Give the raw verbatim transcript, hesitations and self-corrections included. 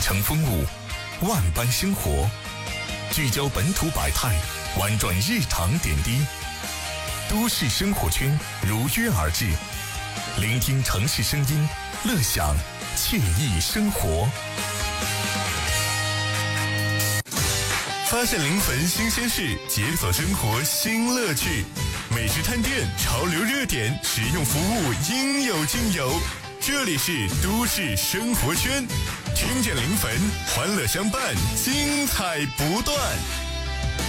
城风物，万般生活，聚焦本土百态，玩转日常点滴。都市生活圈如约而至，聆听城市声音，乐享惬意生活。发现临汾新鲜事，解锁生活新乐趣。美食探店，潮流热点，实用服务应有尽有。这里是都市生活圈，听见临汾，欢乐相伴，精彩不断。